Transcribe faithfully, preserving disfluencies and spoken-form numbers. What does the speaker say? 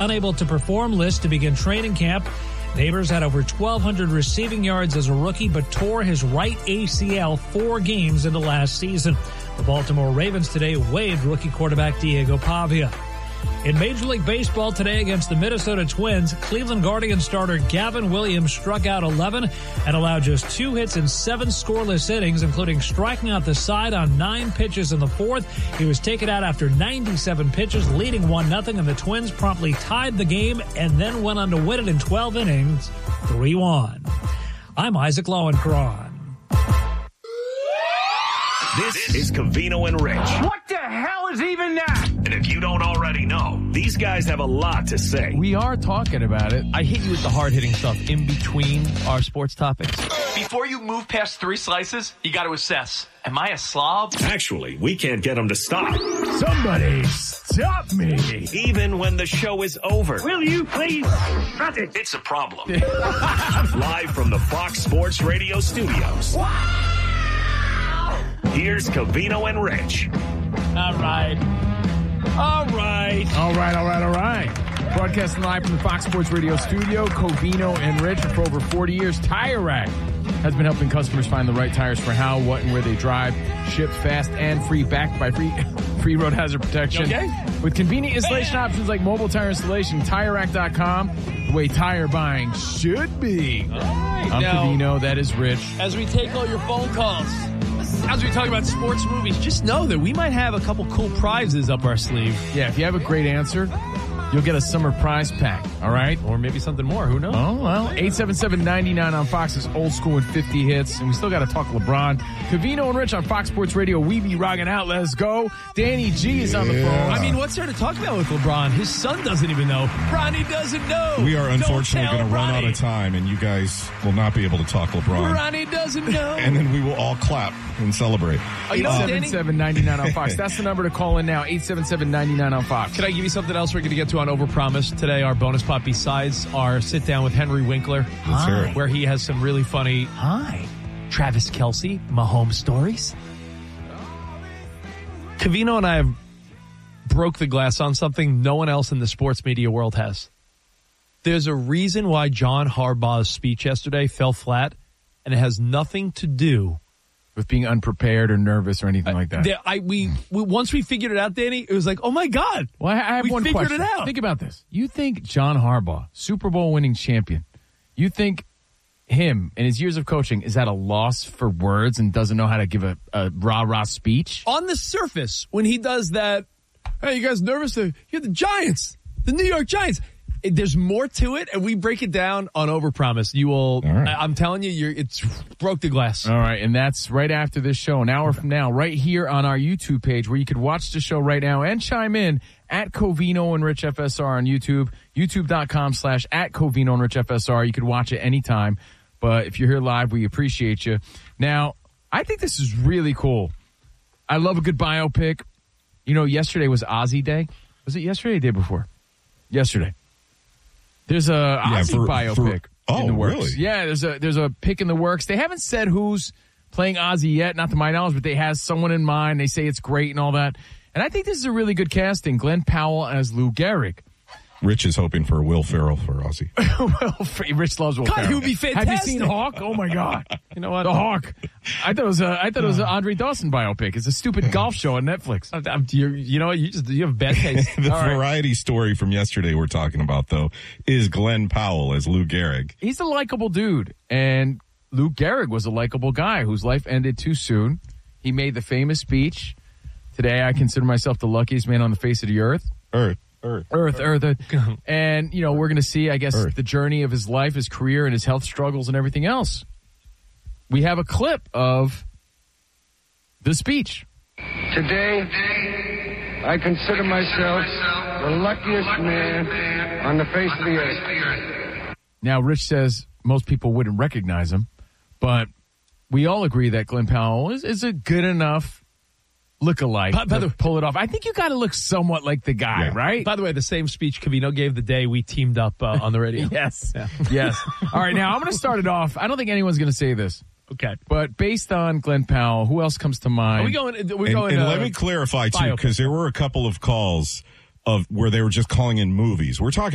unable to perform list to begin training camp. Neighbors had over twelve hundred receiving yards as a rookie, but tore his right A C L four games into last season. The Baltimore Ravens today waived rookie quarterback Diego Pavia. In Major League Baseball today against the Minnesota Twins, Cleveland Guardians starter Gavin Williams struck out eleven and allowed just two hits in seven scoreless innings, including striking out the side on nine pitches in the fourth. He was taken out after ninety-seven pitches, leading one nothing, and the Twins promptly tied the game and then went on to win it in twelve innings, three one. I'm Isaac Lowenkron. This is Covino and Rich. What the hell is even that? And if you don't already know, these guys have a lot to say. We are talking about it. I hit you with the hard-hitting stuff in between our sports topics. Before you move past three slices, you got to assess. Am I a slob? Actually, we can't get them to stop. Somebody stop me. Even when the show is over. Will you please cut it? It's a problem. Live from the Fox Sports Radio studios. Here's Covino and Rich. All right. All right. All right, all right, all right. Broadcasting live from the Fox Sports Radio studio, Covino and Rich. For over forty years, Tire Rack has been helping customers find the right tires for how, what, and where they drive. Shipped fast and free, backed by free free road hazard protection. Okay. With convenient installation options like mobile tire installation, Tire Rack dot com, the way tire buying should be. All right. I'm now, Covino, that is Rich. As we take all your phone calls, as we talk about sports movies, just know that we might have a couple cool prizes up our sleeve. Yeah, if you have a great answer, you'll get a summer prize pack, all right? Or maybe something more. Who knows? Oh, well, eight seven seven, nine nine on Fox is old school and fifty hits. And we still got to talk LeBron. Covino and Rich on Fox Sports Radio. We be rocking out. Let's go. Danny G is on the phone. I mean, what's there to talk about with LeBron? His son doesn't even know. Ronnie doesn't know. We are unfortunately going to run out of time, and you guys will not be able to talk LeBron. Ronnie doesn't know. And then we will all clap and celebrate. Oh, you know, eight seven seven, nine nine on Fox. That's the number to call in now. eight seven seven, nine nine on Fox. Can I give you something else we're going to get to on Overpromise today? Our bonus pot besides our sit down with Henry Winkler, Let's hear it. where he has some really funny Hi. Travis Kelce Mahomes stories. Covino and I have broke the glass on something no one else in the sports media world has. There's a reason why John Harbaugh's speech yesterday fell flat, and it has nothing to do With being unprepared or nervous or anything like that. There, I, we, we once we figured it out, Danny, it was like, oh my God. Well, I I have we one figured question. it out. Think about this. You think John Harbaugh, Super Bowl winning champion, you think him and his years of coaching is at a loss for words and doesn't know how to give a, a rah-rah speech? On the surface, when he does that, hey, you guys nervous? You're the Giants, the New York Giants. There's more to it, and we break it down on Overpromise. You will, right. I, I'm telling you, you're, it's broke the glass. All right, and that's right after this show, an hour from now, right here on our YouTube page, where you could watch the show right now and chime in at Covino and Rich F S R on YouTube, youtube.com slash at Covino and Rich F S R. You could watch it anytime, but if you're here live, we appreciate you. Now, I think this is really cool. I love a good biopic. You know, yesterday was Ozzy Day. Was it yesterday or the day before? Yesterday. There's a Yeah, Ozzy for- biopic for- oh, in the works. really? Yeah, there's a there's a pick in the works. They haven't said who's playing Ozzy yet, not to my knowledge, but they have someone in mind. They say it's great and all that. And I think this is a really good casting. Glenn Powell as Lou Gehrig. Rich is hoping for Will Ferrell for Ozzy. Well, Rich loves Will God, Ferrell. he would be fantastic. Have you seen Hawk? Oh my God! You know what? The Hawk. I thought it was a I thought it was an Andre Dawson biopic. It's a stupid golf show on Netflix. I'm, I'm, you you know what? You just you have bad taste. The All right. variety story from yesterday we're talking about, though, is Glenn Powell as Lou Gehrig. He's a likable dude, and Lou Gehrig was a likable guy whose life ended too soon. He made the famous speech, "Today I consider myself the luckiest man on the face of the earth." Earth. Earth. Earth, Earth, Earth. And, you know, we're going to see, I guess, Earth. the journey of his life, his career, and his health struggles and everything else. We have a clip of the speech. Today, I consider myself the luckiest man on the face of the earth. Now, Rich says most people wouldn't recognize him, but we all agree that Glenn Powell is, is a good enough look-alike By- by to the- pull it off. I think you got to look somewhat like the guy, Yeah. right? By the way, the same speech Covino gave the day we teamed up uh, on the radio. Yes. Yes. All right, now I'm going to start it off. I don't think anyone's going to say this, Okay. but based on Glenn Powell, who else comes to mind? Are we going? We're And, going. and uh, let me clarify, too, biopic. because there were a couple of calls of where they were just calling in movies. We're talking